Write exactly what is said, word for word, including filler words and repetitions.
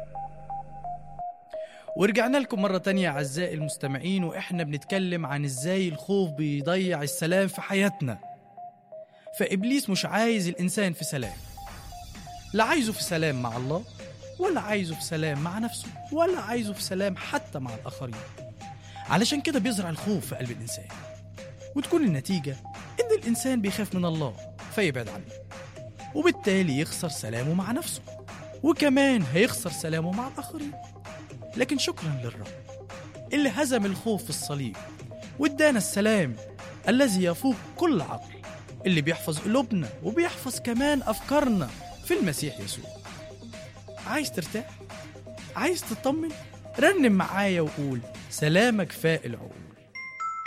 ورجعنا لكم مرة تانية أعزائي المستمعين، وإحنا بنتكلم عن إزاي الخوف بيضيع السلام في حياتنا. فإبليس مش عايز الإنسان في سلام، لا عايزه في سلام مع الله، ولا عايزه في سلام مع نفسه، ولا عايزه في سلام حتى مع الآخرين. علشان كده بيزرع الخوف في قلب الإنسان، وتكون النتيجة إن الإنسان بيخاف من الله فيبعد عنه، وبالتالي يخسر سلامه مع نفسه، وكمان هيخسر سلامه مع الآخرين. لكن شكرا للرب اللي هزم الخوف في الصليب وادانا السلام الذي يفوق كل عقل، اللي بيحفظ قلوبنا وبيحفظ كمان أفكارنا في المسيح يسوع. عايز ترتاح؟ عايز تطمن؟ رنم معايا وقول: سلامك فائق العقول.